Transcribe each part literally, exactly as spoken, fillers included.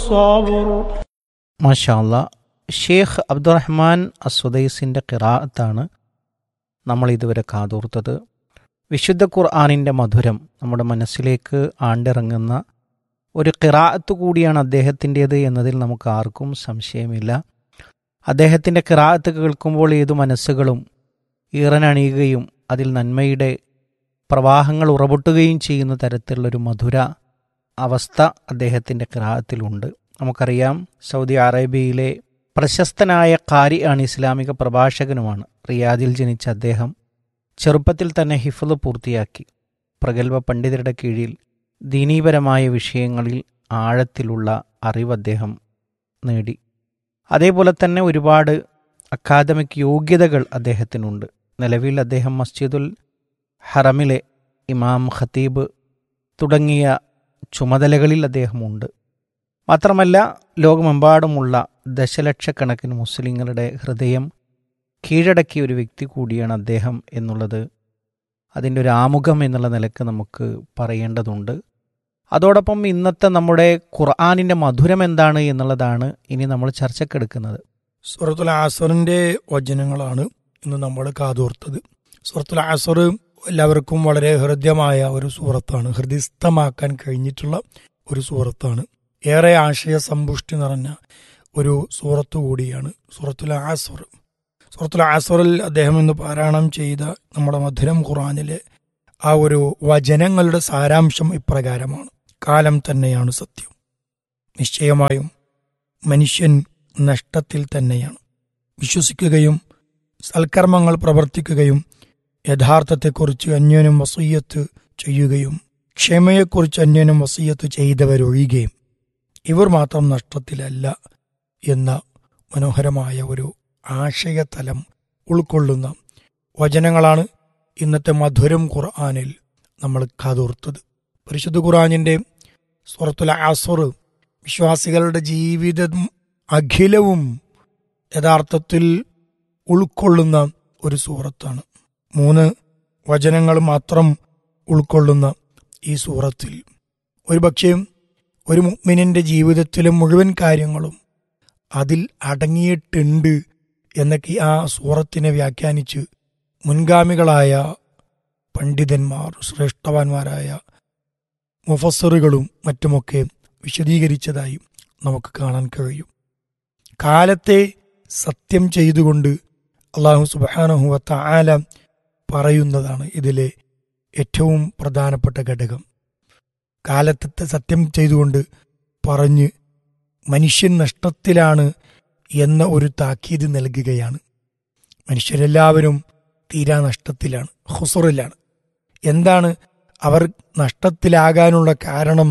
الصبر. മാഷാ അല്ലാ. ഷേഖ് അബ്ദുറഹ്മാൻ അസ്സുദൈസിൻ്റെ ഖിറാഅത്താണ് നമ്മൾ ഇതുവരെ കാതോർത്തത്. വിശുദ്ധ ഖുർആനിൻ്റെ മധുരം നമ്മുടെ മനസ്സിലേക്ക് ആണ്ടിറങ്ങുന്ന ഒരു ഖിറാഅത്ത് കൂടിയാണ് അദ്ദേഹത്തിൻ്റേത് എന്നതിൽ നമുക്ക് ആർക്കും സംശയമില്ല. അദ്ദേഹത്തിൻ്റെ ഖിറാഅത്ത് കേൾക്കുമ്പോൾ ഏതു മനസ്സുകളും ഈറനണിയുകയും അതിൽ നന്മയുടെ പ്രവാഹങ്ങൾ ഉറപൊട്ടുകയും ചെയ്യുന്ന തരത്തിലുള്ളൊരു മധുര അവസ്ഥ അദ്ദേഹത്തിൻ്റെ ഖിറാഅത്തിലുണ്ട്. നമുക്കറിയാം, സൗദി അറേബ്യയിലെ പ്രശസ്തനായ ഖാരി ആണ്, ഇസ്ലാമിക പ്രഭാഷകനുമാണ്. റിയാദിൽ ജനിച്ച അദ്ദേഹം ചെറുപ്പത്തിൽ തന്നെ ഹിഫ്ള് പൂർത്തിയാക്കി. പ്രഗത്ഭ പണ്ഡിതരുടെ കീഴിൽ ദീനീപരമായ വിഷയങ്ങളിൽ ആഴത്തിലുള്ള അറിവ് അദ്ദേഹം നേടി. അതേപോലെ തന്നെ ഒരുപാട് അക്കാദമിക് യോഗ്യതകൾ അദ്ദേഹത്തിനുണ്ട്. നിലവിൽ അദ്ദേഹം മസ്ജിദുൽ ഹറമിലെ ഇമാം, ഖത്തീബ് തുടങ്ങിയ ചുമതലകളിൽ അദ്ദേഹമുണ്ട്. മാത്രമല്ല, ലോകമെമ്പാടുമുള്ള ദശലക്ഷക്കണക്കിന് മുസ്ലിങ്ങളുടെ ഹൃദയം കീഴടക്കിയ ഒരു വ്യക്തി കൂടിയാണ് അദ്ദേഹം എന്നുള്ളത് അതിൻ്റെ ഒരു ആമുഖം എന്നുള്ള നിലക്ക് നമുക്ക് പറയേണ്ടതുണ്ട്. അതോടൊപ്പം ഇന്നത്തെ നമ്മുടെ ഖുർആനിൻ്റെ മധുരം എന്താണ് എന്നുള്ളതാണ് ഇനി നമ്മൾ ചർച്ചക്കെടുക്കുന്നത്. സൂറത്തുൽ അസ്റിൻ്റെ വചനങ്ങളാണ് ഇന്ന് നമ്മൾ കാതോർത്തത്. സൂറത്തുൽ അസ്ർ എല്ലാവർക്കും വളരെ ഹൃദ്യമായ ഒരു സൂറത്താണ്, ഹൃദയസ്ഥമാക്കാൻ കഴിഞ്ഞിട്ടുള്ള ഒരു സൂറത്താണ്. ഏറെ ആശയ സമ്പുഷ്ടി നിറഞ്ഞ ഒരു സൂറത്ത് കൂടിയാണ് സൂറത്തുൽ അസ്ർ. സൂറത്തുൽ അസ്റിൽ അദ്ദേഹം ഇന്ന് പാരായണം ചെയ്ത നമ്മുടെ മധുരം ഖുർആനിലെ ആ ഒരു വചനങ്ങളുടെ സാരാംശം ഇപ്രകാരമാണ്: കാലം തന്നെയാണ് സത്യം, നിശ്ചയമായും മനുഷ്യൻ നഷ്ടത്തിൽ തന്നെയാണ്. വിശ്വസിക്കുകയും സൽക്കർമ്മങ്ങൾ പ്രവർത്തിക്കുകയും യഥാർത്ഥത്തെക്കുറിച്ച് അന്യോന്യം വസിയ്യത്ത് ചെയ്യുകയും ക്ഷമയെക്കുറിച്ച് അന്യോന്യം വസിയ്യത്ത് ചെയ്തവരൊഴികെയും ഇവർ മാത്രം നഷ്ടത്തിലല്ല എന്ന മനോഹരമായ ഒരു ആശയതലം ഉൾക്കൊള്ളുന്ന വചനങ്ങളാണ് ഇന്നത്തെ മധുരം ഖുർആനിൽ നമ്മൾ കാതോർത്തത്. പരിശുദ്ധ ഖുർആനിൻ്റെ സൂറത്തുൽ അസ്ർ വിശ്വാസികളുടെ ജീവിതം അഖിലവും യഥാർത്ഥത്തിൽ ഉൾക്കൊള്ളുന്ന ഒരു സൂറത്താണ്. മൂന്ന് വചനങ്ങൾ മാത്രം ഉൾക്കൊള്ളുന്ന ഈ സൂറത്തിൽ ഒരുപക്ഷേ ഒരു മുഅ്മിനിന്റെ ജീവിതത്തിലെ മുഴുവൻ കാര്യങ്ങളും അതിൽ അടങ്ങിയിട്ടുണ്ട് എന്നൊക്കെ ആ സൂറത്തിനെ വ്യാഖ്യാനിച്ച് മുൻഗാമികളായ പണ്ഡിതന്മാർ, ശ്രേഷ്ഠവാന്മാരായ മുഫസ്സിറുകളും മറ്റുമൊക്കെ വിശദീകരിച്ചതായി നമുക്ക് കാണാൻ കഴിയും. കാലത്തെ സത്യം ചെയ്തുകൊണ്ട് അല്ലാഹു സുബ്ഹാനഹു വ തആല പറയുന്നതാണ് ഇതിലെ ഏറ്റവും പ്രധാനപ്പെട്ട ഘടകം. കാലത്തെ സത്യം ചെയ്തുകൊണ്ട് പറഞ്ഞ് മനുഷ്യൻ നഷ്ടത്തിലാണ് എന്ന ഒരു താക്കീത് നൽകുകയാണ്. മനുഷ്യരെല്ലാവരും തീരാ നഷ്ടത്തിലാണ്, ഖുസ്റിലാണ്. എന്താണ് അവർ നഷ്ടത്തിലാകാനുള്ള കാരണം,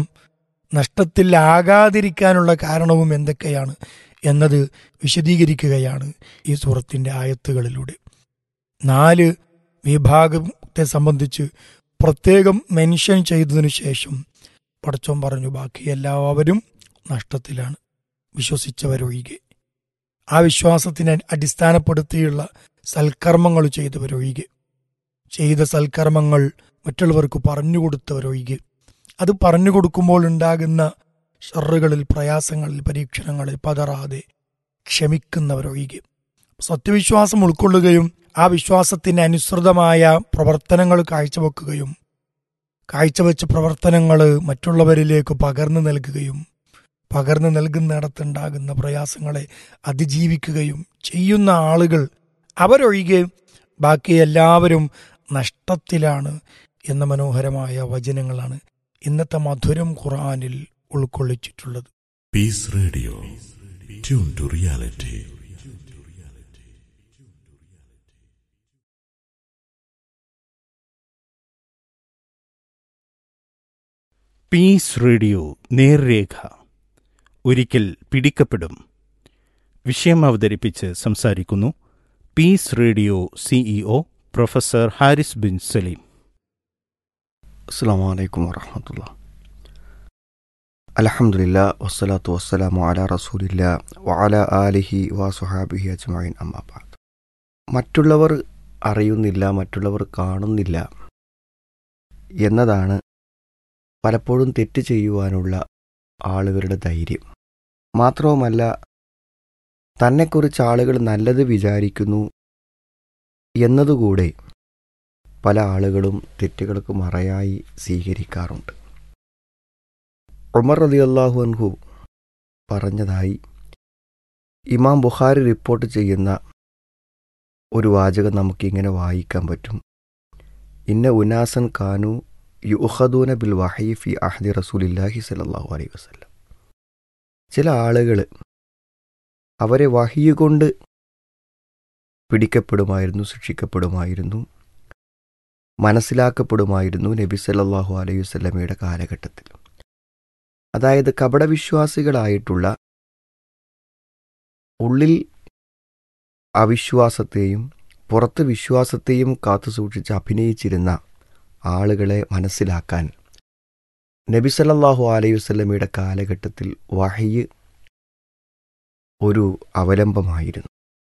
നഷ്ടത്തിലാകാതിരിക്കാനുള്ള കാരണവും എന്തൊക്കെയാണ് എന്നത് വിശദീകരിക്കുകയാണ് ഈ സൂറത്തിൻ്റെ ആയത്തുകളിലൂടെ. നാല് വിഭാഗത്തെ സംബന്ധിച്ച് പ്രത്യേകം മെൻഷൻ ചെയ്തതിനു ശേഷം പടച്ചോൻ പറഞ്ഞു, ബാക്കി എല്ലാവരും നഷ്ടത്തിലാണ്, വിശ്വസിച്ചവരൊഴികെ. ആ വിശ്വാസത്തിനെ അടിസ്ഥാനപ്പെടുത്തിയുള്ള സൽക്കർമ്മങ്ങൾ ചെയ്തവരൊഴികെ, ചെയ്ത സൽക്കർമ്മങ്ങൾ മറ്റുള്ളവർക്ക് പറഞ്ഞുകൊടുത്തവരൊഴികെ, അത് പറഞ്ഞു കൊടുക്കുമ്പോൾ ഉണ്ടാകുന്ന ഷറുകളിൽ, പ്രയാസങ്ങളിൽ, പരീക്ഷണങ്ങളിൽ പതറാതെ ക്ഷമിക്കുന്നവരൊഴികെ. സത്യവിശ്വാസം ഉൾക്കൊള്ളുകയും ആ വിശ്വാസത്തിന് അനുസൃതമായ പ്രവർത്തനങ്ങൾ കാഴ്ചവെക്കുകയും കാഴ്ചവെച്ച പ്രവർത്തനങ്ങൾ മറ്റുള്ളവരിലേക്ക് പകർന്നു നൽകുകയും പകർന്നു നൽകുന്നിടത്തുണ്ടാകുന്ന പ്രയാസങ്ങളെ അതിജീവിക്കുകയും ചെയ്യുന്ന ആളുകൾ അവരൊഴികെ ബാക്കി എല്ലാവരും നഷ്ടത്തിലാണ് എന്ന മനോഹരമായ വചനങ്ങളാണ് ഇന്നത്തെ മധുരം ഖുർആനിൽ ഉൾക്കൊള്ളിച്ചിട്ടുള്ളത്. Piece radio, tune to reality. Piece radio നേർരേഖ. ഒരിക്കൽ പിടിക്കപ്പെടും. വിഷയം അവതരിപ്പിച്ച് സംസാരിക്കുന്നു piece radio CEO professor Haris bin Saleem. അസ്സലാമു അലൈക്കും വറഹ്മത്തുള്ളാഹി. അൽഹംദുലില്ലാ വസ്സലാത്തു വസ്സലാമു അലാ റസൂലില്ലാ വഅലാ ആലിഹി വസുഹാബിഹി അജ്മഈൻ. അമ്മാ ബഅദ്. മറ്റുള്ളവർ അറിയുന്നില്ല, മറ്റുള്ളവർ കാണുന്നില്ല എന്നതാണ് പലപ്പോഴും തെറ്റ് ചെയ്യുവാനുള്ള ആളുകളുടെ ധൈര്യം. മാത്രവുമല്ല തന്നെക്കുറിച്ച് ആളുകൾ നല്ലത് വിചാരിക്കുന്നു എന്നതുകൂടെ പല ആളുകളും തെറ്റുകൾക്ക് മറയായി സ്വീകരിക്കാറുണ്ട്. ഉമർ റളിയല്ലാഹു അൻഹു പറഞ്ഞതായി ഇമാം ബുഖാരി റിപ്പോർട്ട് ചെയ്യുന്ന ഒരു വാചകം നമുക്കിങ്ങനെ വായിക്കാൻ പറ്റും. ഇന്ന ഉനാസൻ കാനു യുഖദൂന ബിൽ വഹയി ഫി അഹ്ദി റസൂലില്ലാഹി സ്വല്ലല്ലാഹു അലൈഹി വസല്ലം. ചില ആളുകൾ അവരെ വഹയി കൊണ്ട് പിടിക്കപ്പെടുമായിരുന്നു, ശിക്ഷിക്കപ്പെടുമായിരുന്നു, മനസ്സിലാക്കപ്പെടുമായിരുന്നു നബി സല്ലല്ലാഹു അലൈഹി വസല്ലമയുടെ കാലഘട്ടത്തിൽ. അതായത് കപടവിശ്വാസികളായിട്ടുള്ള, ഉള്ളിൽ അവിശ്വാസത്തെയും പുറത്ത് വിശ്വാസത്തെയും കാത്തുസൂക്ഷിച്ച് അഭിനയിച്ചിരുന്ന ആളുകളെ മനസ്സിലാക്കാൻ നബി സല്ലല്ലാഹു അലൈഹി വസല്ലമയുടെ കാലഘട്ടത്തിൽ വഹയ് ഒരു അവലംബമായിരുന്നു.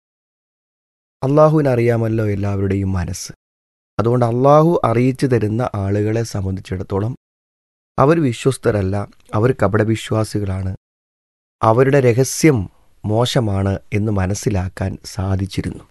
അള്ളാഹുവിനറിയാമല്ലോ എല്ലാവരുടെയും മനസ്സ്. അതുകൊണ്ട് അള്ളാഹു അറിയിച്ചു തരുന്ന ആളുകളെ സംബന്ധിച്ചിടത്തോളം അവർ വിശ്വസ്തരല്ല, അവർ കപടവിശ്വാസികളാണ്, അവരുടെ രഹസ്യം മോശമാണ് എന്ന് മനസ്സിലാക്കാൻ സാധിച്ചിരുന്നു.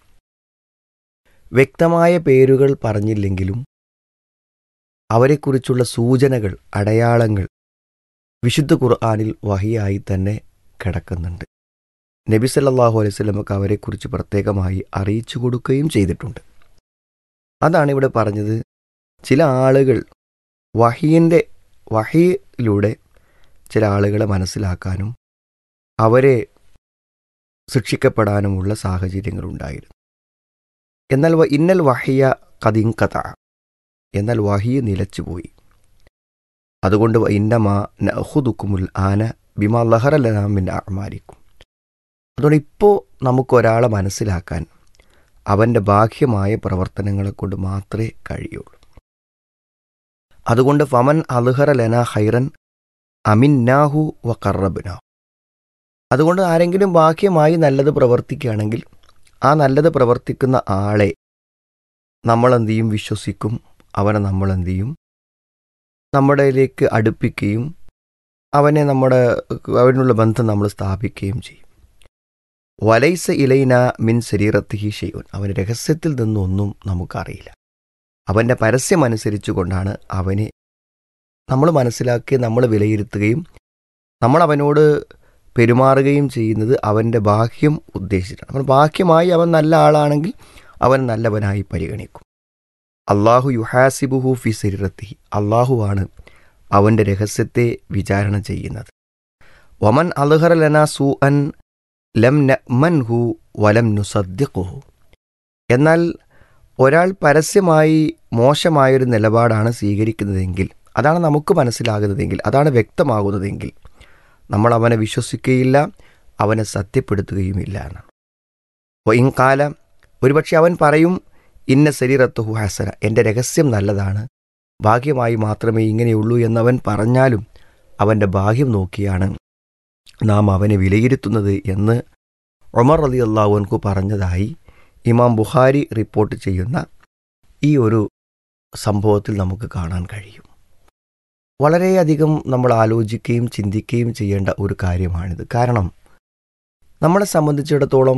വ്യക്തമായ പേരുകൾ പറഞ്ഞില്ലെങ്കിലും അവരെക്കുറിച്ചുള്ള സൂചനകൾ, അടയാളങ്ങൾ വിശുദ്ധ ഖുർആനിൽ വഹിയായി തന്നെ കിടക്കുന്നുണ്ട്. നബി സല്ലല്ലാഹു അലൈഹി വസല്ലമക്ക് അവരെക്കുറിച്ച് പ്രത്യേകമായി അറിയിച്ചു കൊടുക്കുകയും ചെയ്തിട്ടുണ്ട്. അതാണ് ഇവിടെ പറഞ്ഞത്. ചില ആളുകൾ വഹിയിൻ്റെ വഹിയിലൂടെ ചില ആളുകളെ മനസ്സിലാക്കാനും അവരെ ശിക്ഷിക്കപ്പെടാനുമുള്ള സാഹചര്യങ്ങളുണ്ടായിരുന്നു. എന്നാൽ ഇന്നൽ വഹിയ കദിങ്കത, എന്നാൽ വഹിയ നിലച്ചുപോയി. അതുകൊണ്ട് ഇന്നമാ നഖുദുക്കുമുൽ ആന ബിമാ ലഹറ ലനാ മിൻ അഅ്മാലിക്കും. അതുകൊണ്ട് ഇപ്പോൾ നമുക്കൊരാളെ മനസ്സിലാക്കാൻ അവൻ്റെ ബാഹ്യമായ പ്രവർത്തനങ്ങളെ കൊണ്ട് മാത്രമേ കഴിയുള്ളൂ. അതുകൊണ്ട് ഫമൻ അൽഹറ ലന ഹൈറൻ അമിന്നാഹു വ ഖറബ്നാഹു. അതുകൊണ്ട് ആരെങ്കിലും ബാഹ്യമായി നല്ലത് പ്രവർത്തിക്കുകയാണെങ്കിൽ ആ നല്ലത് പ്രവർത്തിക്കുന്ന ആളെ നമ്മളെന്ത് ചെയ്യും? വിശ്വസിക്കും. അവനെ നമ്മളെന്ത് ചെയ്യും? നമ്മുടെയിലേക്ക് അടുപ്പിക്കുകയും അവനെ നമ്മുടെ അവനുള്ള ബന്ധം നമ്മൾ സ്ഥാപിക്കുകയും ചെയ്യും. വലൈസ ഇലൈന മിൻ ശരീരത്തിഹി ഷൈഉൻ. അവൻ്റെ രഹസ്യത്തിൽ നിന്നൊന്നും നമുക്കറിയില്ല. അവൻ്റെ പരസ്യമനുസരിച്ചു കൊണ്ടാണ് അവനെ നമ്മൾ മനസ്സിലാക്കി നമ്മൾ വിലയിരുത്തുകയും നമ്മൾ അവനോട് പെരുമാറുകയും ചെയ്യുന്നത് അവൻ്റെ ബാഹ്യം ഉദ്ദേശിച്ചിട്ടാണ്. അവൻ ബാഹ്യമായി അവൻ നല്ല ആളാണെങ്കിൽ അവൻ നല്ലവനായി പരിഗണിക്കും. അള്ളാഹു യുഹാസിബുഹു ഫി ശരീരത്തിഹി. അള്ളാഹുവാണ് അവൻ്റെ രഹസ്യത്തെ വിചാരണ ചെയ്യുന്നത്. വമൻ അൽഹറ ലനാ സൂഅൻ ലം നഅ്മൻഹു വലം നുസദ്ദിഖുഹു. എന്നാൽ ഒരാൾ പരസ്യമായി മോശമായൊരു നിലപാടാണ് സ്വീകരിക്കുന്നതെങ്കിൽ, അതാണ് നമുക്ക് മനസ്സിലാകുന്നതെങ്കിൽ, അതാണ് വ്യക്തമാകുന്നതെങ്കിൽ നമ്മൾ അവനെ വിശ്വസിക്കുകയില്ല, അവനെ സത്യപ്പെടുത്തുകയുമില്ല എന്നാണ്. അപ്പോൾ ഇൻകാല ഒരുപക്ഷെ അവൻ പറയും ഇന്ന ശരീരത്തുഹു ഹസന, എൻ്റെ രഹസ്യം നല്ലതാണ്, ഭാഗ്യമായി മാത്രമേ ഇങ്ങനെയുള്ളൂ എന്നവൻ പറഞ്ഞാലും അവൻ്റെ ഭാഗ്യം നോക്കിയാണ് നാം അവനെ വിലയിരുത്തുന്നത് എന്ന് ഉമർ റളിയല്ലാഹു അൻഹു പറഞ്ഞതായി ഇമാം ബുഖാരി റിപ്പോർട്ട് ചെയ്യുന്ന ഈ ഒരു സംഭവത്തിൽ നമുക്ക് കാണാൻ കഴിയും. വളരെയധികം നമ്മൾ ആലോചിക്കുകയും ചിന്തിക്കുകയും ചെയ്യേണ്ട ഒരു കാര്യമാണിത്. കാരണം നമ്മളെ സംബന്ധിച്ചിടത്തോളം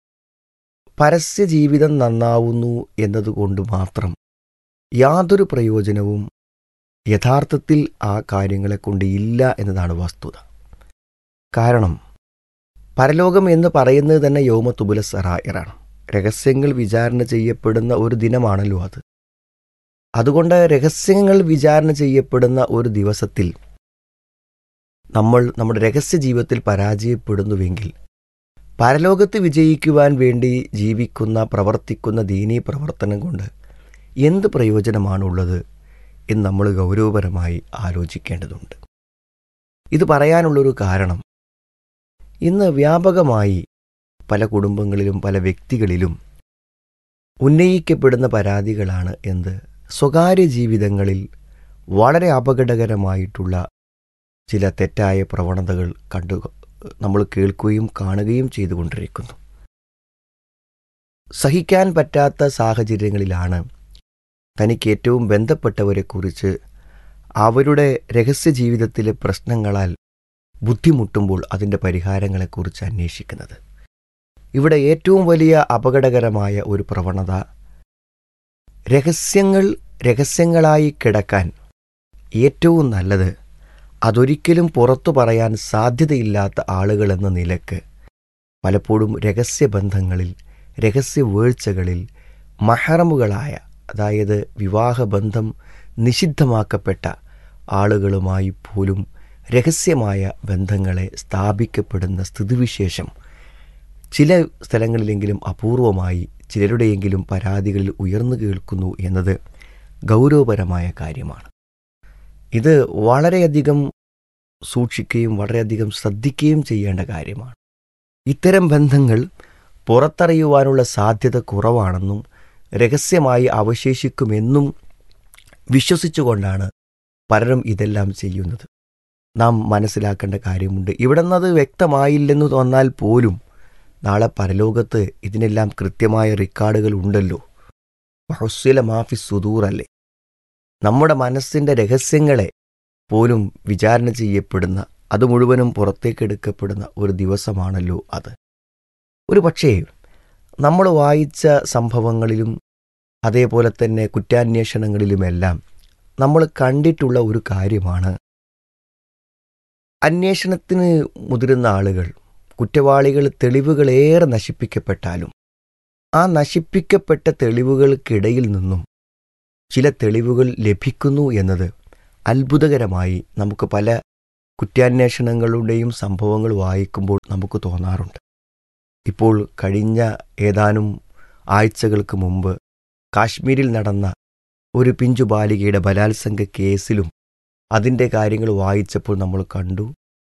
പരസ്യ ജീവിതം നന്നാവുന്നു എന്നതുകൊണ്ട് മാത്രം യാതൊരു പ്രയോജനവും യഥാർത്ഥത്തിൽ ആ കാര്യങ്ങളെ കൊണ്ട് ഇല്ല എന്നതാണ് വസ്തുത. കാരണം പരലോകം എന്ന് പറയുന്നത് തന്നെ യൗമ തുബുല സറായിറാണ്. രഹസ്യങ്ങൾ വിചാരണ ചെയ്യപ്പെടുന്ന ഒരു ദിനമാണല്ലോ അത്. അതുകൊണ്ട് രഹസ്യങ്ങൾ വിചാരണ ചെയ്യപ്പെടുന്ന ഒരു ദിവസത്തിൽ നമ്മൾ നമ്മുടെ രഹസ്യ ജീവിതത്തിൽ പരാജയപ്പെടുന്നുവെങ്കിൽ പരലോകത്ത് വിജയിക്കുവാൻ വേണ്ടി ജീവിക്കുന്ന പ്രവർത്തിക്കുന്ന ദീനീ പ്രവർത്തനം കൊണ്ട് എന്ത് പ്രയോജനമാണുള്ളത് എന്ന് നമ്മൾ ഗൗരവപരമായി ആലോചിക്കേണ്ടതുണ്ട്. ഇത് പറയാനുള്ളൊരു കാരണം, ഇന്ന് വ്യാപകമായി പല കുടുംബങ്ങളിലും പല വ്യക്തികളിലും ഉന്നയിക്കപ്പെടുന്ന പരാതികളാണ് എന്ത്? സ്വകാര്യ ജീവിതങ്ങളിൽ വളരെ അപകടകരമായിട്ടുള്ള ചില തെറ്റായ പ്രവണതകൾ കണ്ടു നമ്മൾ കേൾക്കുകയും കാണുകയും ചെയ്തുകൊണ്ടിരിക്കുന്നു. സഹിക്കാൻ പറ്റാത്ത സാഹചര്യങ്ങളിലാണ് തനിക്ക് ഏറ്റവും ബന്ധപ്പെട്ടവരെക്കുറിച്ച് അവരുടെ രഹസ്യ ജീവിതത്തിലെ പ്രശ്നങ്ങളാൽ ബുദ്ധിമുട്ടുമ്പോൾ അതിൻ്റെ പരിഹാരങ്ങളെക്കുറിച്ച് അന്വേഷിക്കുന്നത്. ഇവിടെ ഏറ്റവും വലിയ അപകടകരമായ ഒരു പ്രവണത, രഹസ്യങ്ങൾ രഹസ്യങ്ങളായി കിടക്കാൻ ഏറ്റവും നല്ലത് അതൊരിക്കലും പുറത്തു പറയാൻ സാധ്യതയില്ലാത്ത ആളുകളെന്ന നിലക്ക് പലപ്പോഴും രഹസ്യബന്ധങ്ങളിൽ, രഹസ്യവേഴ്ചകളിൽ മഹറമുകളായ, അതായത് വിവാഹബന്ധം നിഷിദ്ധമാക്കപ്പെട്ട ആളുകളുമായി പോലും രഹസ്യമായ ബന്ധങ്ങളെ സ്ഥാപിക്കപ്പെടുന്ന സ്ഥിതിവിശേഷം ചില സ്ഥലങ്ങളിലെങ്കിലും അപൂർവമായി ചിലരുടെയെങ്കിലും പരാതികളിൽ ഉയർന്നു കേൾക്കുന്നു എന്നത് ഗൗരവപരമായ കാര്യമാണ്. ഇത് വളരെയധികം സൂക്ഷിക്കുകയും വളരെയധികം ശ്രദ്ധിക്കുകയും ചെയ്യേണ്ട കാര്യമാണ്. ഇത്തരം ബന്ധങ്ങൾ പുറത്തറിയുവാനുള്ള സാധ്യത കുറവാണെന്നും രഹസ്യമായി അവശേഷിക്കുമെന്നും വിശ്വസിച്ചുകൊണ്ടാണ് പലരും ഇതെല്ലാം ചെയ്യുന്നത്. നാം മനസ്സിലാക്കേണ്ട കാര്യമുണ്ട്. ഇവിടെ നിന്നത് വ്യക്തമായില്ലെന്ന് തോന്നാൽ പോലും നാളെ പരലോകത്ത് ഇതിനെല്ലാം കൃത്യമായ റെക്കോർഡുകൾ ഉണ്ടല്ലോ. ഹുസ്സില മാഫി സുദൂർ അല്ലേ, നമ്മുടെ മനസ്സിൻ്റെ രഹസ്യങ്ങളെ പോലും വിചാരണ ചെയ്യപ്പെടുന്ന, അത് മുഴുവനും പുറത്തേക്കെടുക്കപ്പെടുന്ന ഒരു ദിവസമാണല്ലോ അത്. ഒരു പക്ഷേ നമ്മൾ വായിച്ച സംഭവങ്ങളിലും അതേപോലെ തന്നെ കുറ്റാന്വേഷണങ്ങളിലുമെല്ലാം നമ്മൾ കണ്ടിട്ടുള്ള ഒരു കാര്യമാണ്, അന്വേഷണത്തിന് മുതിരുന്ന ആളുകൾ, കുറ്റവാളികൾ തെളിവുകളേറെ നശിപ്പിക്കപ്പെട്ടാലും ആ നശിപ്പിക്കപ്പെട്ട തെളിവുകൾക്കിടയിൽ നിന്നും ചില തെളിവുകൾ ലഭിക്കുന്നു എന്നത് അത്ഭുതകരമായി നമുക്ക് പല കുറ്റാന്വേഷണങ്ങളുടെയും സംഭവങ്ങൾ വായിക്കുമ്പോൾ നമുക്ക് തോന്നാറുണ്ട്. ഇപ്പോൾ കഴിഞ്ഞ ഏതാനും ആഴ്ചകൾക്ക് മുമ്പ് കാശ്മീരിൽ നടന്ന ഒരു പിഞ്ചു ബാലികയുടെ ബലാത്സംഗ കേസിലും അതിൻ്റെ കാര്യങ്ങൾ വായിച്ചപ്പോൾ നമ്മൾ കണ്ടു,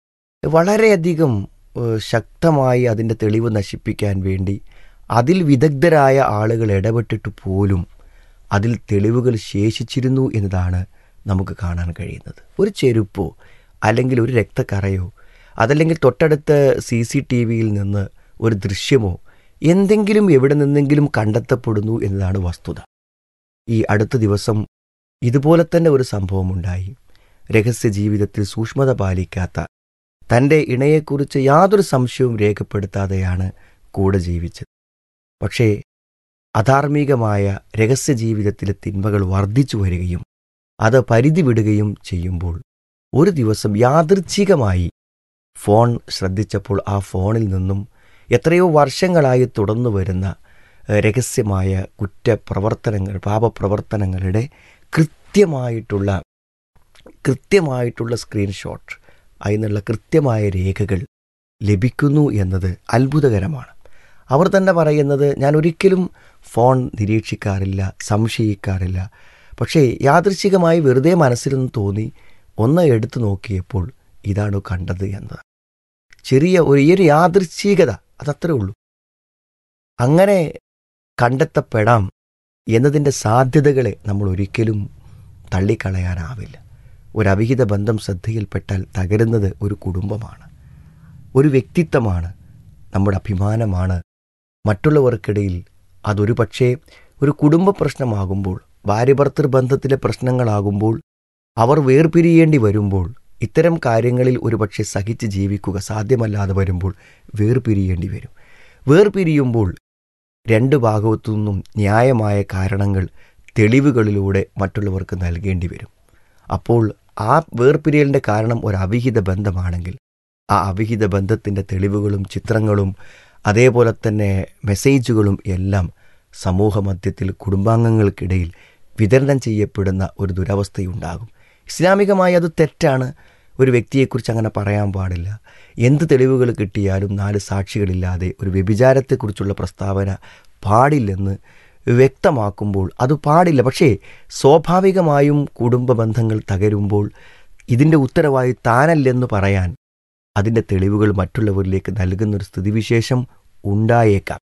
വളരെയധികം ശക്തമായി അതിൻ്റെ തെളിവ് നശിപ്പിക്കാൻ വേണ്ടി അതിൽ വിദഗ്ധരായ ആളുകൾ ഇടപെട്ടിട്ട് പോലും അതിൽ തെളിവുകൾ ശേഷിച്ചിരുന്നു എന്നതാണ് നമുക്ക് കാണാൻ കഴിയുന്നത്. ഒരു ചെരുപ്പോ അല്ലെങ്കിൽ ഒരു രക്തക്കറയോ അതല്ലെങ്കിൽ തൊട്ടടുത്ത സി സി ടി വിയിൽ നിന്ന് ഒരു ദൃശ്യമോ എന്തെങ്കിലും എവിടെ നിന്നെങ്കിലും കണ്ടെത്തപ്പെടുന്നു എന്നതാണ് വസ്തുത. ഈ അടുത്ത ദിവസം ഇതുപോലെ തന്നെ ഒരു സംഭവമുണ്ടായി. രഹസ്യ ജീവിതത്തിൽ സൂക്ഷ്മത പാലിക്കാത്ത, തൻ്റെ ഇണയെക്കുറിച്ച് യാതൊരു സംശയവും രേഖപ്പെടുത്താതെയാണ് കൂടെ ജീവിച്ചത്. പക്ഷേ അധാർമികമായ രഹസ്യ ജീവിതത്തിലെ തിന്മകൾ വർദ്ധിച്ചു വരികയും അത് പരിധി വിടുകയും ചെയ്യുമ്പോൾ ഒരു ദിവസം യാദൃച്ഛികമായി ഫോൺ ശ്രദ്ധിച്ചപ്പോൾ ആ ഫോണിൽ നിന്നും എത്രയോ വർഷങ്ങളായി തുടർന്നു വരുന്ന രഹസ്യമായ കുറ്റപ്രവർത്തനങ്ങൾ, പാപപ്രവർത്തനങ്ങളുടെ കൃത്യമായിട്ടുള്ള കൃത്യമായിട്ടുള്ള സ്ക്രീൻഷോട്ട്, അതിനുള്ള കൃത്യമായ രേഖകൾ ലഭിക്കുന്നു എന്നത് അത്ഭുതകരമാണ്. അവർ തന്നെ പറയുന്നത്, ഞാൻ ഒരിക്കലും ഫോൺ നിരീക്ഷിക്കാറില്ല, സംശയിക്കാറില്ല, പക്ഷേ യാദൃച്ഛികമായി വെറുതെ മനസ്സിലൊന്ന് തോന്നി, ഒന്ന് എടുത്തു നോക്കിയപ്പോൾ ഇതാണ് കണ്ടത് എന്നത്. ചെറിയ ഒരു ഈ ഒരു യാദൃച്ഛികത, അതത്രേ ഉള്ളൂ. അങ്ങനെ കണ്ടെത്തപ്പെടാം എന്നതിൻ്റെ സാധ്യതകളെ നമ്മൾ ഒരിക്കലും തള്ളിക്കളയാനാവില്ല. ഒരു അവിഹിത ബന്ധം ശ്രദ്ധയിൽപ്പെട്ടാൽ തകരുന്നത് ഒരു കുടുംബമാണ്, ഒരു വ്യക്തിത്വമാണ്, നമ്മുടെ അഭിമാനമാണ്. മറ്റുള്ളവർക്കിടയിൽ അതൊരു പക്ഷേ ഒരു കുടുംബ പ്രശ്നമാകുമ്പോൾ, ഭാര്യ-ഭർത്തൃ ബന്ധത്തിലെ പ്രശ്നങ്ങളാകുമ്പോൾ, അവർ വേർപിരിയേണ്ടി വരുമ്പോൾ, ഇത്തരം കാര്യങ്ങളിൽ ഒരുപക്ഷെ സഹിച്ച് ജീവിക്കുക സാധ്യമല്ലാതെ വരുമ്പോൾ വേർപിരിയേണ്ടി വരും. വേർപിരിയുമ്പോൾ രണ്ട് ഭാഗത്തു നിന്നും ന്യായമായ കാരണങ്ങൾ തെളിവുകളിലൂടെ മറ്റുള്ളവർക്ക് നൽകേണ്ടി വരും. അപ്പോൾ ആ വേർപിരിയലിൻ്റെ കാരണം ഒരു അവിഹിത ബന്ധമാണെങ്കിൽ ആ അവിഹിത ബന്ധത്തിൻ്റെ തെളിവുകളും ചിത്രങ്ങളും അതേപോലെ തന്നെ മെസ്സേജുകളും എല്ലാം സമൂഹമധ്യത്തിൽ കുടുംബാംഗങ്ങൾക്കിടയിൽ വിതരണം ചെയ്യപ്പെടുന്ന ഒരു ദുരവസ്ഥയുണ്ടാകും. ഇസ്ലാമികമായി അത് തെറ്റാണ്. ഒരു വ്യക്തിയെക്കുറിച്ച് അങ്ങനെ പറയാൻ പാടില്ല. എന്ത് തെളിവുകൾ കിട്ടിയാലും നാല് സാക്ഷികളില്ലാതെ ഒരു വ്യഭിചാരത്തെക്കുറിച്ചുള്ള പ്രസ്താവന പാടില്ലെന്ന് വ്യക്തമാക്കുമ്പോൾ അത് പാടില്ല. പക്ഷേ സ്വാഭാവികമായും കുടുംബ ബന്ധങ്ങൾ തകരുമ്പോൾ ഇതിൻ്റെ ഉത്തരവായി താനല്ലെന്ന് പറയാൻ അതിൻ്റെ തെളിവുകൾ മറ്റുള്ളവരിലേക്ക് നൽകുന്നൊരു സ്ഥിതിവിശേഷം ഉണ്ടായേക്കാം.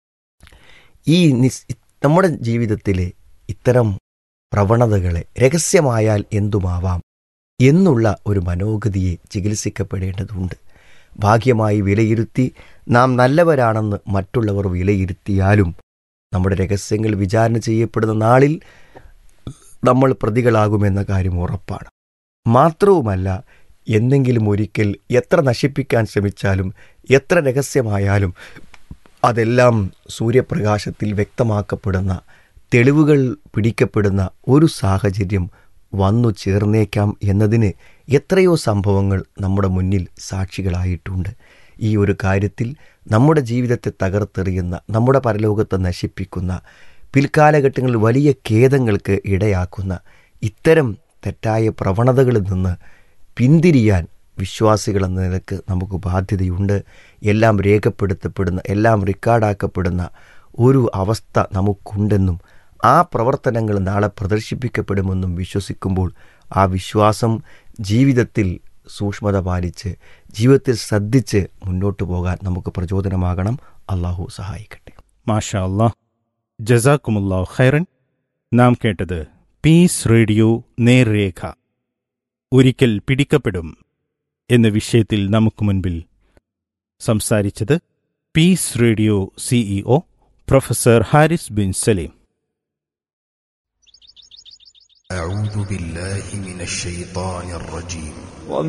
ഈ നമ്മുടെ ജീവിതത്തിലെ ഇത്തരം പ്രവണതകളെ രഹസ്യമായാൽ എന്തുമാവാം എന്നുള്ള ഒരു മനോഗതിയെ ചികിത്സിക്കപ്പെടേണ്ടതുണ്ട്. ഭാഗ്യമായി വിലയിരുത്തി നാം നല്ലവരാണെന്ന് മറ്റുള്ളവർ വിലയിരുത്തിയാലും നമ്മുടെ രഹസ്യങ്ങൾ വിചാരണ ചെയ്യപ്പെടുന്ന നാളിൽ നമ്മൾ പ്രതികളാകുമെന്ന കാര്യം ഉറപ്പാണ്. മാത്രവുമല്ല, എന്നെങ്കിലും ഒരിക്കൽ എത്ര നശിപ്പിക്കാൻ ശ്രമിച്ചാലും എത്ര രഹസ്യമായാലും അതെല്ലാം സൂര്യപ്രകാശത്തിൽ വ്യക്തമാക്കപ്പെടുന്ന, തെളിവുകൾ പിടിക്കപ്പെടുന്ന ഒരു സാഹചര്യം വന്നു ചേർന്നേക്കാം എന്നതിന് എത്രയോ സംഭവങ്ങൾ നമ്മുടെ മുന്നിൽ സാക്ഷികളായിട്ടുണ്ട്. ഈ ഒരു കാര്യത്തിൽ നമ്മുടെ ജീവിതത്തെ തകർത്തെറിയുന്ന, നമ്മുടെ പരലോകത്തെ നശിപ്പിക്കുന്ന, പിൽക്കാലഘട്ടങ്ങളിൽ വലിയ ഖേദങ്ങൾക്ക് ഇടയാക്കുന്ന ഇത്തരം തെറ്റായ പ്രവണതകളിൽ നിന്ന് പിന്തിരിയാൻ വിശ്വാസികളെന്ന നിലക്ക് നമുക്ക് ബാധ്യതയുണ്ട്. എല്ലാം രേഖപ്പെടുത്തപ്പെടുന്ന, എല്ലാം റെക്കോർഡാക്കപ്പെടുന്ന ഒരു അവസ്ഥ നമുക്കുണ്ടെന്നും ആ പ്രവർത്തനങ്ങൾ നാളെ പ്രദർശിപ്പിക്കപ്പെടുമെന്നും വിശ്വസിക്കുമ്പോൾ ആ വിശ്വാസം ജീവിതത്തിൽ സൂക്ഷ്മത പാലിച്ച്, ജീവിതത്തിൽ ശ്രദ്ധിച്ച് മുന്നോട്ട് പോകാൻ നമുക്ക് പ്രചോദനമാകണം. അള്ളാഹു സഹായിക്കട്ടെ. മാഷാ അല്ലാഹ്, ജസാക്കുമുല്ലാഹു ഖൈറൻ. നാം കേട്ടത് പീസ് റേഡിയോ നേർരേഖ, ഒരിക്കൽ പിടിക്കപ്പെടും എന്ന വിഷയത്തിൽ നമുക്ക് മുൻപിൽ സംസാരിച്ചത് piece radio CEO professor Haris bin Saleem. أعوذ بالله من الشيطان الرجيم